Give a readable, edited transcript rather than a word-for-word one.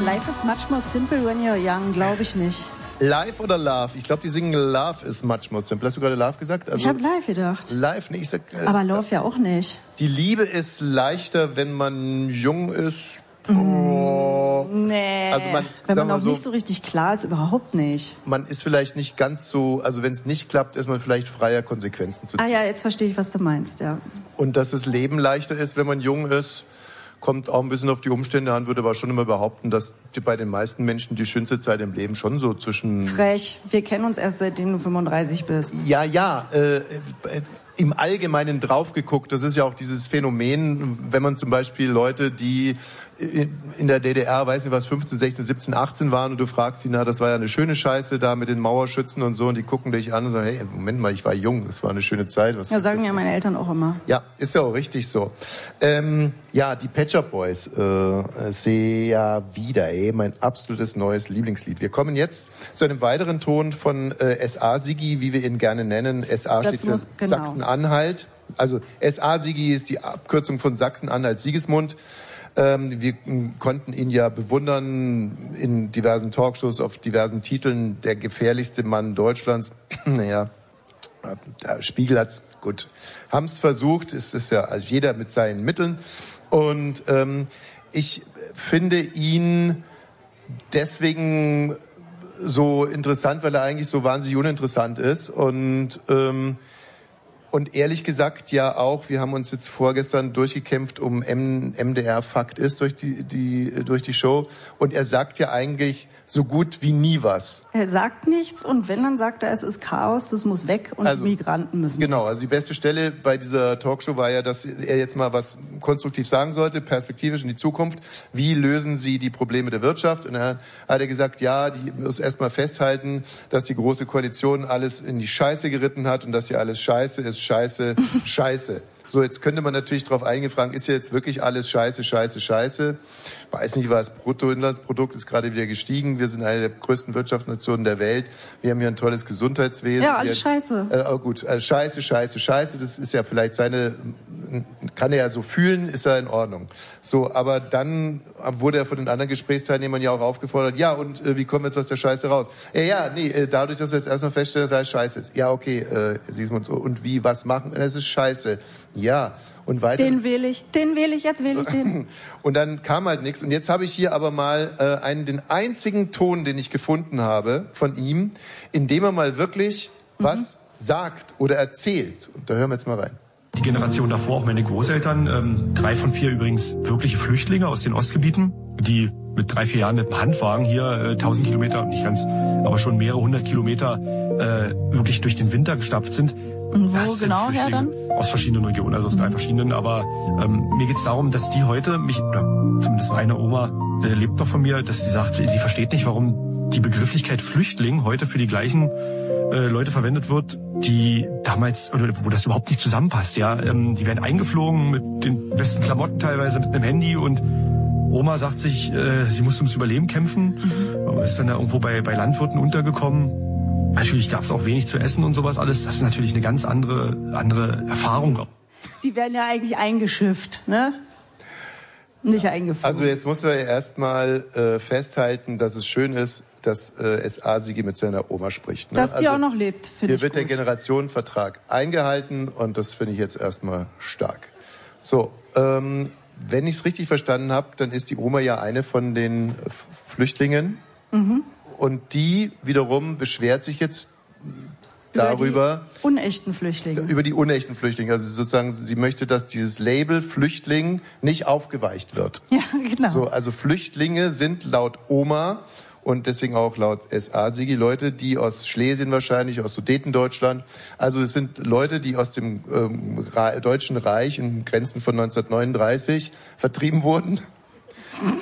Life is much more simple when you're young, glaube ich nicht. Life oder Love? Ich glaube, die singen Love is much more simple. Hast du gerade Love gesagt? Also, ich habe Life gedacht. Life, nee, ich sag... aber Love ja auch nicht. Die Liebe ist leichter, wenn man jung ist. Nee, also wenn man noch so, nicht so richtig klar ist, überhaupt nicht. Man ist vielleicht nicht ganz so, also wenn es nicht klappt, ist man vielleicht freier, Konsequenzen zu ziehen. Ah ja, jetzt verstehe ich, was du meinst, ja. Und dass das Leben leichter ist, wenn man jung ist, kommt auch ein bisschen auf die Umstände an, würde aber schon immer behaupten, dass bei den meisten Menschen die schönste Zeit im Leben schon so zwischen... Frech, wir kennen uns erst seitdem du 35 bist. Ja, im Allgemeinen drauf geguckt, das ist ja auch dieses Phänomen, wenn man zum Beispiel Leute, die in der DDR, weiß nicht was, 15, 16, 17, 18 waren und du fragst sie, na, das war ja eine schöne Scheiße da mit den Mauerschützen und so und die gucken dich an und sagen, hey, Moment mal, ich war jung, das war eine schöne Zeit. Was ja, sagen ja meine Eltern auch immer. Ja, ist ja auch richtig so. Ja, die Pet Shop Boys, Sehr wieder, mein absolutes neues Lieblingslied. Wir kommen jetzt zu einem weiteren Ton von S.A. Siggi, wie wir ihn gerne nennen. S.A. steht für Sachsen-Anhalt. Also S.A. Siggi ist die Abkürzung von Sachsen-Anhalt-Sigismund. Wir konnten ihn ja bewundern in diversen Talkshows, auf diversen Titeln. Der gefährlichste Mann Deutschlands. Naja, der Spiegel hat's gut. Haben's versucht. Es ist ja also jeder mit seinen Mitteln. Und ich finde ihn deswegen so interessant, weil er eigentlich so wahnsinnig uninteressant ist. Und ehrlich gesagt ja auch, wir haben uns jetzt vorgestern durchgekämpft um MDR Fakt ist durch die Show. Und er sagt ja eigentlich so gut wie nie was. Er sagt nichts und wenn, dann sagt er, es ist Chaos, das muss weg und also, die Migranten müssen. Genau, also die beste Stelle bei dieser Talkshow war ja, dass er jetzt mal was konstruktiv sagen sollte, perspektivisch in die Zukunft. Wie lösen Sie die Probleme der Wirtschaft? Und dann hat er gesagt, ja, die muss erst mal festhalten, dass die Große Koalition alles in die Scheiße geritten hat und dass hier alles scheiße ist, scheiße. So, jetzt könnte man natürlich darauf eingefragt, ist ja jetzt wirklich alles scheiße. Weiß nicht, was Bruttoinlandsprodukt ist gerade wieder gestiegen. Wir sind eine der größten Wirtschaftsnationen der Welt. Wir haben hier ein tolles Gesundheitswesen. Ja, alles scheiße. Gut, scheiße. Das ist ja vielleicht kann er ja so fühlen, ist ja in Ordnung. So, aber dann wurde er von den anderen Gesprächsteilnehmern ja auch aufgefordert, ja, und wie kommen wir jetzt aus der Scheiße raus? Dadurch, dass wir jetzt erstmal feststellen, dass alles scheiße ist. Ja, okay, Sigismund, und wie, was machen? Es ist scheiße. Ja, und weiter. Den wähle ich, jetzt wähle ich den. Und dann kam halt nichts. Und jetzt habe ich hier aber mal den einzigen Ton, den ich gefunden habe von ihm, in dem er mal wirklich was sagt oder erzählt. Und da hören wir jetzt mal rein. Die Generation davor, auch meine Großeltern, 3 von 4 übrigens wirkliche Flüchtlinge aus den Ostgebieten, die mit 3, 4 Jahren mit dem Handwagen hier 1000 Kilometer, nicht ganz, aber schon mehrere 100 Kilometer wirklich durch den Winter gestapft sind. Und wo genau her dann? Aus verschiedenen Regionen, also aus 3 verschiedenen. Aber mir geht's darum, dass die heute oder zumindest eine Oma lebt noch von mir, dass sie sagt, sie versteht nicht, warum die Begrifflichkeit Flüchtling heute für die gleichen Leute verwendet wird, die damals, oder wo das überhaupt nicht zusammenpasst. Ja, die werden eingeflogen mit den besten Klamotten teilweise, mit einem Handy und Oma sagt sich, sie muss ums Überleben kämpfen, ist dann da irgendwo bei Landwirten untergekommen. Natürlich gab es auch wenig zu essen und sowas alles. Das ist natürlich eine ganz andere Erfahrung. Die werden ja eigentlich eingeschifft, ne? Nicht eingeflogen. Also jetzt muss man ja erstmal festhalten, dass es schön ist, dass S.A. Siggi mit seiner Oma spricht. Ne? Dass die auch noch lebt, finde ich Hier wird der Generationenvertrag eingehalten und das finde ich jetzt erstmal stark. So, wenn ich es richtig verstanden habe, dann ist die Oma ja eine von den Flüchtlingen. Mhm. Und die wiederum beschwert sich jetzt darüber. Die unechten Flüchtlinge. Über die unechten Flüchtlinge. Also sozusagen, sie möchte, dass dieses Label Flüchtling nicht aufgeweicht wird. Ja, genau. So, also Flüchtlinge sind laut Oma und deswegen auch laut S.A. Siggi Leute, die aus Schlesien wahrscheinlich, aus Sudetendeutschland. Also es sind Leute, die aus dem Deutschen Reich in Grenzen von 1939 vertrieben wurden.